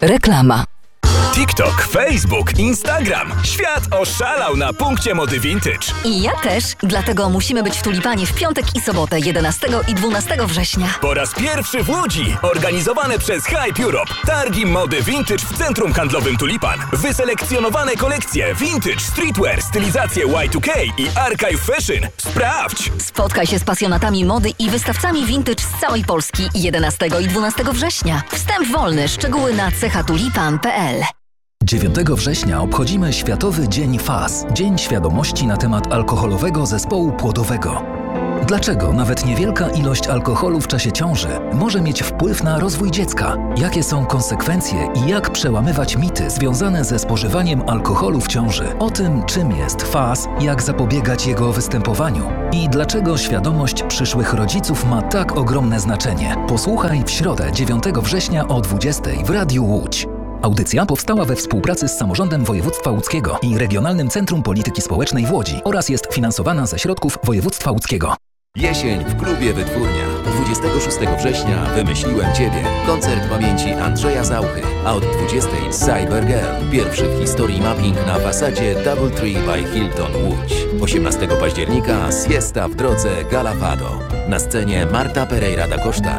Reklama. TikTok, Facebook, Instagram. Świat oszalał na punkcie mody vintage. I ja też, dlatego musimy być w Tulipanie w piątek i sobotę 11 i 12 września. Po raz pierwszy w Łodzi. Organizowane przez Hype Europe. Targi mody vintage w centrum handlowym Tulipan. Wyselekcjonowane kolekcje vintage, streetwear, stylizacje Y2K i archive fashion. Sprawdź! Spotkaj się z pasjonatami mody i wystawcami vintage z całej Polski 11 i 12 września. Wstęp wolny, szczegóły na cechatulipan.pl. 9 września obchodzimy Światowy Dzień FAS, Dzień Świadomości na temat alkoholowego zespołu płodowego. Dlaczego nawet niewielka ilość alkoholu w czasie ciąży może mieć wpływ na rozwój dziecka? Jakie są konsekwencje i jak przełamywać mity związane ze spożywaniem alkoholu w ciąży? O tym, czym jest FAS, jak zapobiegać jego występowaniu i dlaczego świadomość przyszłych rodziców ma tak ogromne znaczenie. Posłuchaj w środę 9 września o 20:00 w Radiu Łódź. Audycja powstała we współpracy z Samorządem Województwa Łódzkiego i Regionalnym Centrum Polityki Społecznej w Łodzi oraz jest finansowana ze środków województwa łódzkiego. Jesień w klubie Wytwórnia. 26 września wymyśliłem Ciebie. Koncert pamięci Andrzeja Zauchy, a od 20:00 Cyber Girl. Pierwszy w historii mapping na fasadzie Doubletree by Hilton Łódź. 18 października Siesta w drodze Galafado. Na scenie Marta Pereira da Costa.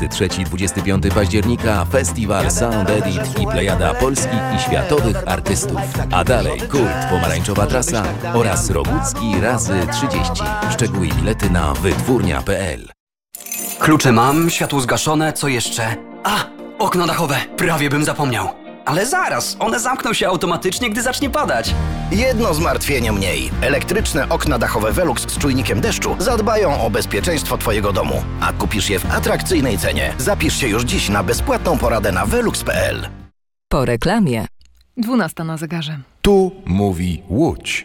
23-25 października Festiwal Sound Edit i plejada polskich i światowych artystów. A dalej Kult, Pomarańczowa Trasa oraz Rogucki razy 30. Szczegóły i bilety na wytwórnia.pl. Klucze mam, światło zgaszone, co jeszcze? Okno dachowe, prawie bym zapomniał. Ale zaraz, one zamkną się automatycznie, gdy zacznie padać. Jedno zmartwienie mniej. Elektryczne okna dachowe Velux z czujnikiem deszczu zadbają o bezpieczeństwo Twojego domu. A kupisz je w atrakcyjnej cenie. Zapisz się już dziś na bezpłatną poradę na velux.pl. Po reklamie. 12 na zegarze. Tu mówi Łódź.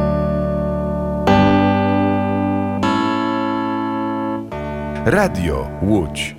Radio Łódź.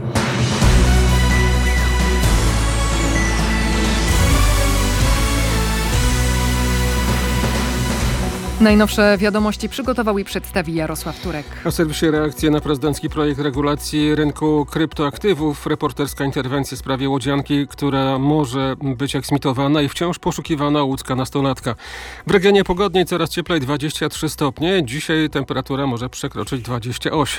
Najnowsze wiadomości przygotował i przedstawi Jarosław Turek. A w serwisie reakcje na prezydencki projekt regulacji rynku kryptoaktywów. Reporterska interwencja w sprawie łodzianki, która może być eksmitowana i wciąż poszukiwana łódzka nastolatka. W regionie pogodniej, coraz cieplej, 23 stopnie. Dzisiaj temperatura może przekroczyć 28.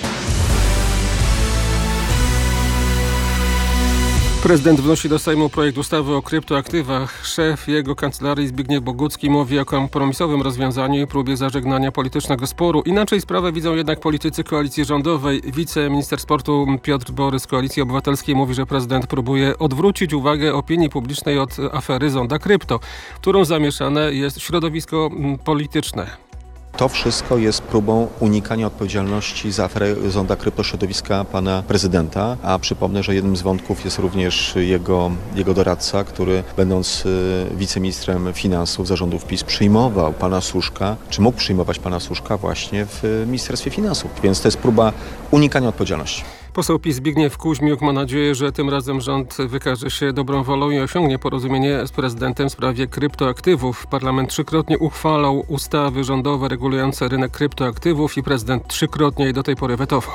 Prezydent wnosi do Sejmu projekt ustawy o kryptoaktywach. Szef jego kancelarii Zbigniew Bogucki mówi o kompromisowym rozwiązaniu i próbie zażegnania politycznego sporu. Inaczej sprawę widzą jednak politycy koalicji rządowej. Wiceminister sportu Piotr Borys z Koalicji Obywatelskiej mówi, że prezydent próbuje odwrócić uwagę opinii publicznej od afery Zonda Krypto, którą zamieszane jest środowisko polityczne. To wszystko jest próbą unikania odpowiedzialności za aferę Zonda Krypto środowiska pana prezydenta, a przypomnę, że jednym z wątków jest również jego doradca, który będąc wiceministrem finansów zarządów PiS przyjmował pana Suszka, czy mógł przyjmować pana Suszka właśnie w Ministerstwie Finansów, więc to jest próba unikania odpowiedzialności. Poseł PiS Zbigniew Kuźmiuk ma nadzieję, że tym razem rząd wykaże się dobrą wolą i osiągnie porozumienie z prezydentem w sprawie kryptoaktywów. Parlament trzykrotnie uchwalał ustawy rządowe regulujące rynek kryptoaktywów i prezydent trzykrotnie jej do tej pory wetował.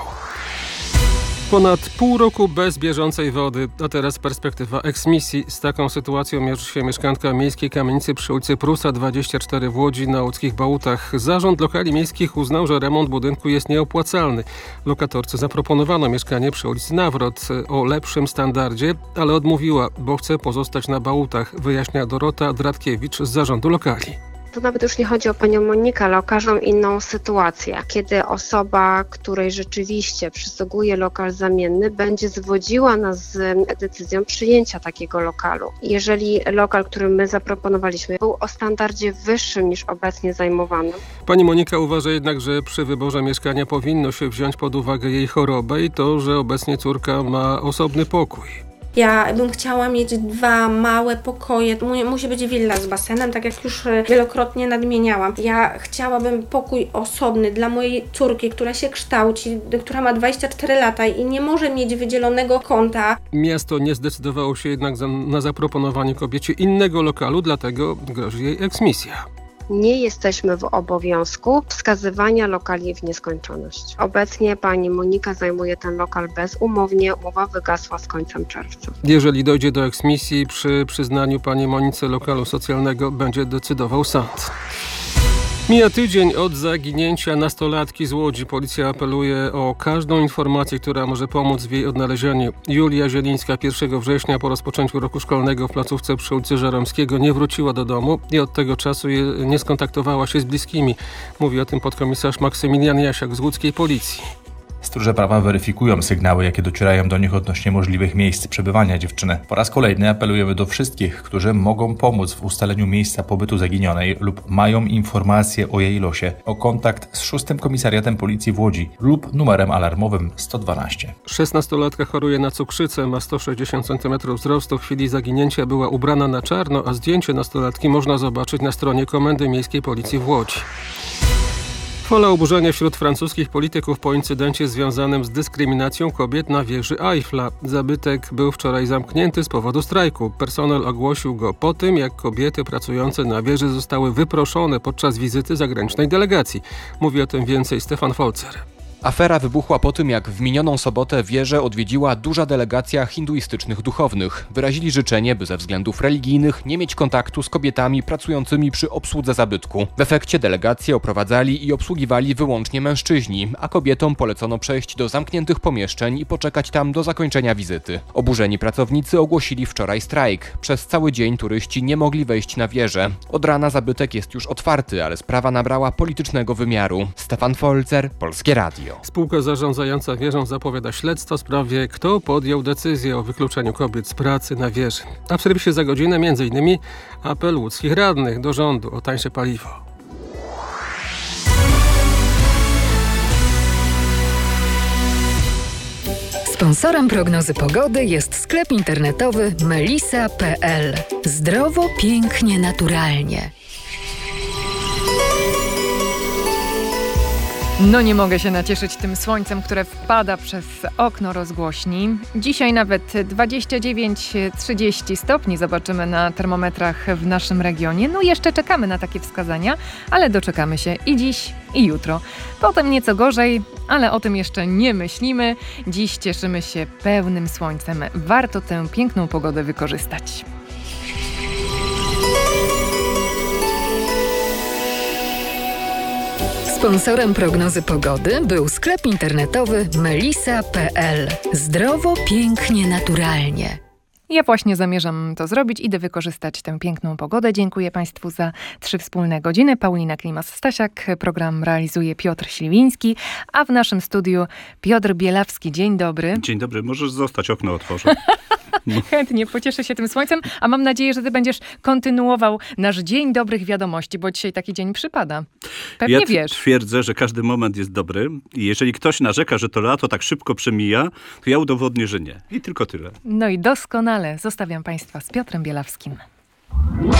Ponad pół roku bez bieżącej wody, a teraz perspektywa eksmisji. Z taką sytuacją mierzy się mieszkanka miejskiej kamienicy przy ulicy Prusa 24 w Łodzi na łódzkich Bałutach. Zarząd lokali miejskich uznał, że remont budynku jest nieopłacalny. Lokatorce zaproponowano mieszkanie przy ulicy Nawrot o lepszym standardzie, ale odmówiła, bo chce pozostać na Bałutach, wyjaśnia Dorota Dratkiewicz z zarządu lokali. To nawet już nie chodzi o panią Monikę, ale o każdą inną sytuację, kiedy osoba, której rzeczywiście przysługuje lokal zamienny, będzie zwodziła nas z decyzją przyjęcia takiego lokalu. Jeżeli lokal, który my zaproponowaliśmy, był o standardzie wyższym niż obecnie zajmowany. Pani Monika uważa jednak, że przy wyborze mieszkania powinno się wziąć pod uwagę jej chorobę i to, że obecnie córka ma osobny pokój. Ja bym chciała mieć 2 małe pokoje. Musi być willa z basenem, tak jak już wielokrotnie nadmieniałam. Ja chciałabym pokój osobny dla mojej córki, która się kształci, która ma 24 lata i nie może mieć wydzielonego kąta. Miasto nie zdecydowało się jednak na zaproponowanie kobiecie innego lokalu, dlatego grozi jej eksmisja. nie jesteśmy w obowiązku wskazywania lokali w nieskończoność. Obecnie pani Monika zajmuje ten lokal bezumownie, umowa wygasła z końcem czerwca. Jeżeli dojdzie do eksmisji, przy przyznaniu pani Monice lokalu socjalnego będzie decydował sąd. Mija tydzień od zaginięcia nastolatki z Łodzi. Policja apeluje o każdą informację, która może pomóc w jej odnalezieniu. Julia Zielińska 1 września po rozpoczęciu roku szkolnego w placówce przy ulicy Żeromskiego nie wróciła do domu i od tego czasu nie skontaktowała się z bliskimi. Mówi o tym podkomisarz Maksymilian Jasiak z łódzkiej policji. Stróże prawa weryfikują sygnały, jakie docierają do nich odnośnie możliwych miejsc przebywania dziewczyny. Po raz kolejny apelujemy do wszystkich, którzy mogą pomóc w ustaleniu miejsca pobytu zaginionej lub mają informacje o jej losie, o kontakt z 6. Komisariatem Policji w Łodzi lub numerem alarmowym 112. 16-latka choruje na cukrzycę, ma 160 cm wzrostu. W chwili zaginięcia była ubrana na czarno, a zdjęcie nastolatki można zobaczyć na stronie Komendy Miejskiej Policji w Łodzi. Fala oburzenia wśród francuskich polityków po incydencie związanym z dyskryminacją kobiet na wieży Eiffla. Zabytek był wczoraj zamknięty z powodu strajku. Personel ogłosił go po tym, jak kobiety pracujące na wieży zostały wyproszone podczas wizyty zagranicznej delegacji. Mówi o tym więcej Stefan Folzer. Afera wybuchła po tym, jak w minioną sobotę wieżę odwiedziła duża delegacja hinduistycznych duchownych. Wyrazili życzenie, by ze względów religijnych nie mieć kontaktu z kobietami pracującymi przy obsłudze zabytku. W efekcie delegację oprowadzali i obsługiwali wyłącznie mężczyźni, a kobietom polecono przejść do zamkniętych pomieszczeń i poczekać tam do zakończenia wizyty. Oburzeni pracownicy ogłosili wczoraj strajk. Przez cały dzień turyści nie mogli wejść na wieżę. Od rana zabytek jest już otwarty, ale sprawa nabrała politycznego wymiaru. Stefan Folzer, Polskie Radio. Spółka zarządzająca wieżą zapowiada śledztwo w sprawie, kto podjął decyzję o wykluczeniu kobiet z pracy na wieży. A w serwisie Za godzinę m.in. apel łódzkich radnych do rządu o tańsze paliwo. Sponsorem prognozy pogody jest sklep internetowy melisa.pl. Zdrowo, pięknie, naturalnie. No nie mogę się nacieszyć tym słońcem, które wpada przez okno rozgłośni. Dzisiaj nawet 29-30 stopni zobaczymy na termometrach w naszym regionie. No jeszcze czekamy na takie wskazania, ale doczekamy się i dziś, i jutro. Potem nieco gorzej, ale o tym jeszcze nie myślimy. Dziś cieszymy się pełnym słońcem. Warto tę piękną pogodę wykorzystać. Sponsorem prognozy pogody był sklep internetowy melisa.pl. Zdrowo, pięknie, naturalnie. Ja właśnie zamierzam to zrobić. Idę wykorzystać tę piękną pogodę. Dziękuję Państwu za 3 wspólne godziny. Paulina Klimas-Stasiak, program realizuje Piotr Śliwiński, a w naszym studiu Piotr Bielawski. Dzień dobry. Dzień dobry. Możesz zostać, okno otworzę. Chętnie, pocieszę się tym słońcem, a mam nadzieję, że ty będziesz kontynuował nasz Dzień Dobrych Wiadomości, bo dzisiaj taki dzień przypada. Pewnie wiesz. Ja twierdzę, że każdy moment jest dobry i jeżeli ktoś narzeka, że to lato tak szybko przemija, to ja udowodnię, że nie. I tylko tyle. No i doskonale zostawiam Państwa z Piotrem Bielawskim.